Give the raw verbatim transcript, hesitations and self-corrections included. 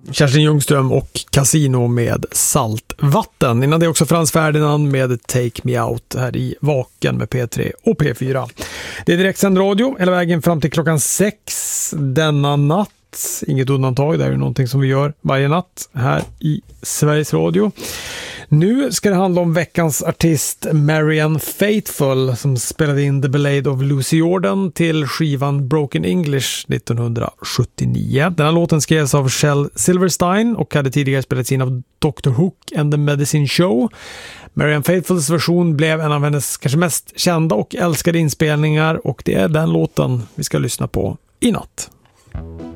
Kerstin Ljungström och Casino med Saltvatten. Innan det är också Frans Ferdinand med Take Me Out här i Vaken med P tre och P fyra. Det är direktsänd radio hela vägen fram till klockan sex denna natt. Inget undantag, det är ju någonting som vi gör varje natt här i Sveriges Radio. Nu ska det handla om veckans artist Marianne Faithfull som spelade in The Ballad of Lucy Jordan till skivan Broken English nittonhundrasjuttionio. Den här låten skrevs av Shel Silverstein och hade tidigare spelats in av doktor Hook and the Medicine Show. Marianne Faithfulls version blev en av hennes kanske mest kända och älskade inspelningar och det är den låten vi ska lyssna på i natt.